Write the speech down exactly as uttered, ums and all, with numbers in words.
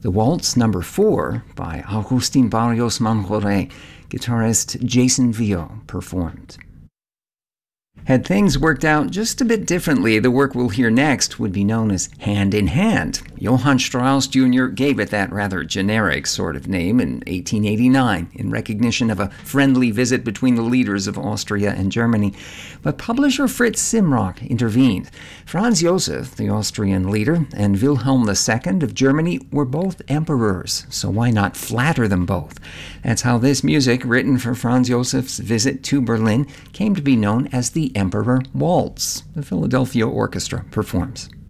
The Waltz Number four by Agustin Barrios Manjoré, guitarist Jason Vio performed. Had things worked out just a bit differently, the work we'll hear next would be known as Hand in Hand. Johann Strauss Junior gave it that rather generic sort of name in eighteen eighty-nine in recognition of a friendly visit between the leaders of Austria and Germany. But publisher Fritz Simrock intervened. Franz Josef, the Austrian leader, and Wilhelm the Second of Germany were both emperors, so why not flatter them both? That's how this music, written for Franz Josef's visit to Berlin, came to be known as the Emperor Waltz. The Philadelphia Orchestra performs.